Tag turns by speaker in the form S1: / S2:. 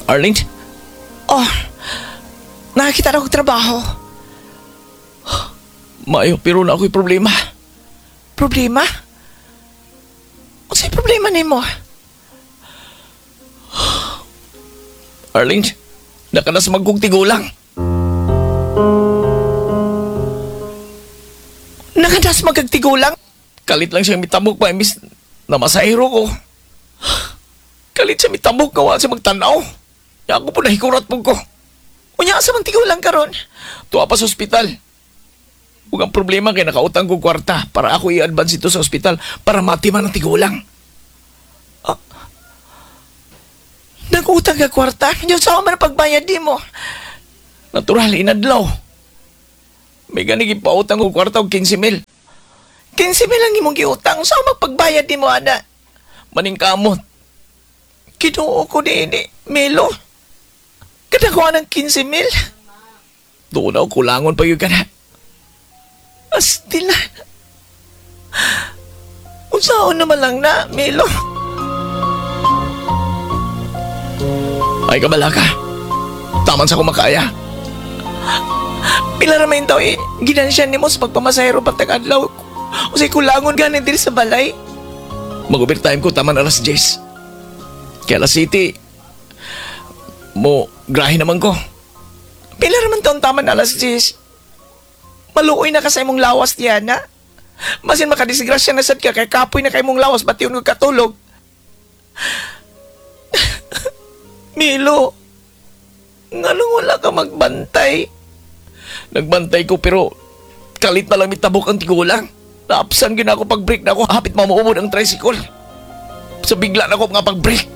S1: Arlene?
S2: Oh, nakakita na akong trabaho.
S1: Maayo, pero na ako'y problema.
S2: Problema? Unsay problema nimo?
S1: Arlene, nakanas magkong tigulang.
S2: Nakadas magagtigulang?
S1: Kalit lang siya mitamok pa, imbis na masahiro ko. Kalit siya mitamok, kawa siya magtanaw. Ya ako po nahikurat po ko.
S2: Unya sa mang tigulang karon?
S1: Tuwa pa sa ospital. Huwag ang problema kay nakautang ko kwarta para ako i-advance ito sa ospital para matiman ang tigulang.
S2: Nag-utang ka kwarta? Yung sa man ang pagbayad di mo?
S1: Natural, inadlaw. May ganigi pautang ko kwarta og 15,000.
S2: 15,000 lang imong giutang. Sa magpagbayad di mo, ana?
S1: Maning kamot.
S2: Kinuo ko di, Melo. Kadakuha ng 15,000.
S1: Doon ako kulangon pa yun ka na.
S2: Astilan. Unsaon naman lang na, Melo.
S1: Ay kabala ka. Taman sa kumakaya.
S2: Pila ramayin daw ginansyan ni mo sa pagpamasahero patag adlaw. O say kulangon ganin diri sa balay.
S1: Mag-overtime ko taman alas 10. Kaya alas 7. Mo, grahe naman ko.
S2: Pila raman taon taman alas 10. Maluoy na ka sa imong lawas diyan, na. Masin makadisgrasya na sad ka kay kapoy na kay imong lawas bati yung katulog. Milo, nganong wala ka magbantay?
S1: Nagbantay ko pero kalit na lang mitabok ang tigulang. Naapsan gina ako pag-break na ako hapit mamuumod ang tricycle. Sa bigla na ako nga pag-break.